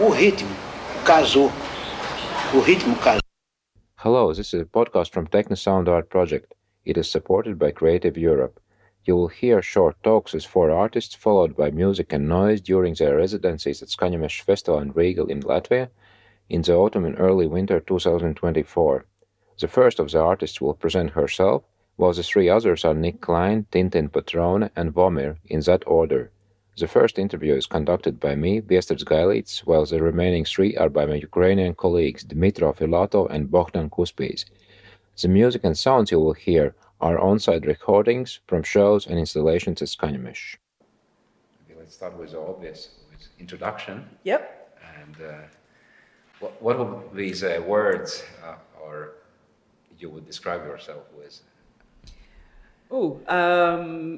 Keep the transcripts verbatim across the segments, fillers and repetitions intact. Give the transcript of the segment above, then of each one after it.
O ritmo casou. O ritmo casou. Hello, this is a podcast from Technosound Art Project. It is supported by Creative Europe. You will hear short talks with four artists, followed by music and noise during their residencies at Skaņameša Festival and Regal in Latvia in the autumn and early winter twenty twenty-four. The first of the artists will present herself, while the three others are Nick Klein, Tintin Patrone, and Vomir, in that order. The first interview is conducted by me, Biesters Gailīts, while the remaining three are by my Ukrainian colleagues Dmitro Filatov and Bogdan Kuspis. The music and sounds you will hear are on-site recordings from shows and installations at Skaņameša. Okay, let's start with the obvious, with introduction. Yep. And uh, what, what would be the words uh, or you would describe yourself with? Oh, um,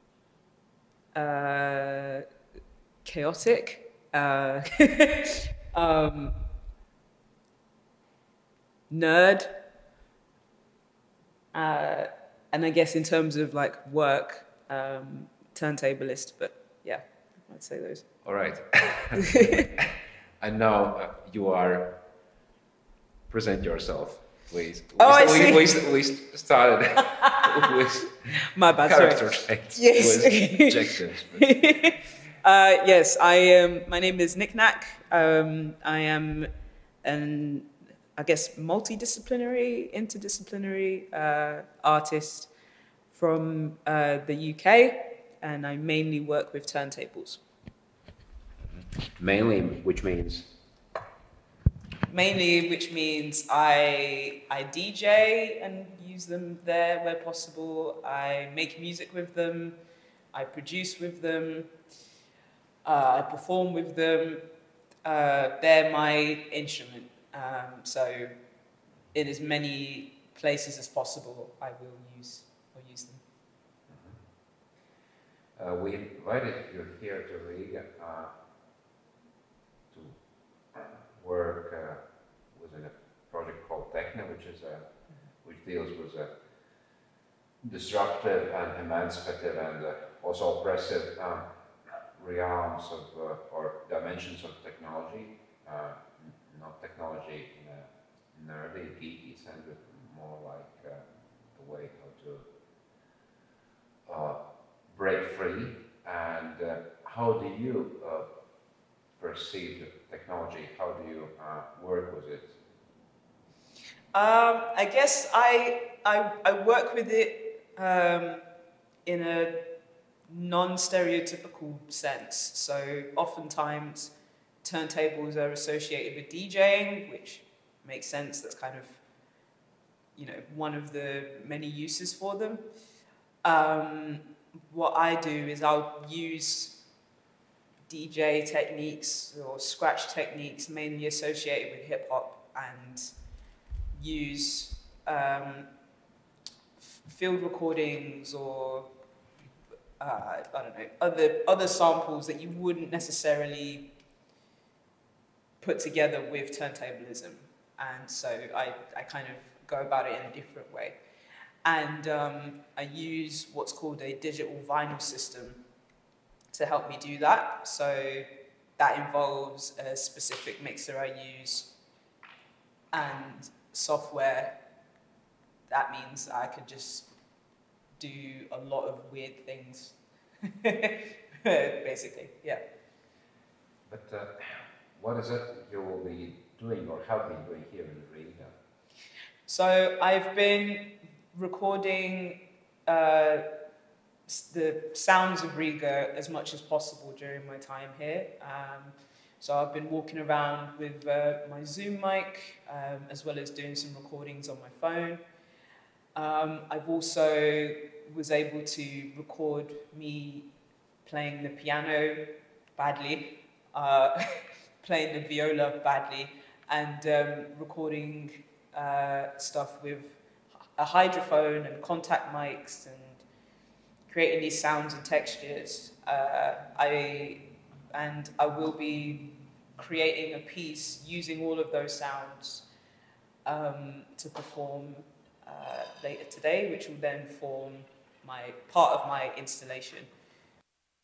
uh, chaotic, uh, um, nerd, uh, and I guess in terms of like work, um, turntablist, but yeah, I'd say those. All right. And now uh, you are, present yourself, please. We, Oh, I we, see. we, we started with My bad, character sorry. traits, Yes. with adjectives. but- Uh, yes, I am. My name is Nick Knack. Um, I am an, I guess, multidisciplinary, interdisciplinary uh, artist from uh, the U K, and I mainly work with turntables. Mainly, which means Mainly, which means I I D J and use them there where possible. I make music with them. I produce with them. Uh, I perform with them. Uh, they're my instrument. Um, so, in as many places as possible, I will use or use them. uh, we invited you here to Riga uh, to work uh, with a project called Techno, which is a, which deals with a disruptive and emancipative and uh, also oppressive um, realms of uh, or dimensions of technology, uh, n- not technology in a nerdy, geeky sense, but more like uh, the way how to uh, break free. And uh, how do you uh, perceive the technology? How do you uh, work with it? Um, I guess I, I, I work with it um, in a non-stereotypical sense. So oftentimes turntables are associated with DJing, which makes sense. That's kind of, you know, one of the many uses for them. Um, what I do is I'll use D J techniques or scratch techniques mainly associated with hip hop and use um, f- field recordings or uh, I don't know other other samples that you wouldn't necessarily put together with turntablism, and so I, I kind of go about it in a different way, and um, I use what's called a digital vinyl system to help me do that. So that involves a specific mixer I use and software. That means I could just do a lot of weird things. Basically, yeah. But uh, what is it you will be doing or have been doing here in Riga? So I've been recording uh, s- the sounds of Riga as much as possible during my time here. Um, so I've been walking around with uh, my Zoom mic, um, as well as doing some recordings on my phone. Um, I've also was able to record me playing the piano badly, uh, playing the viola badly, and um, recording uh, stuff with a hydrophone and contact mics and creating these sounds and textures. Uh, I and I will be creating a piece using all of those sounds um, to perform uh, later today, which will then form my part of my installation.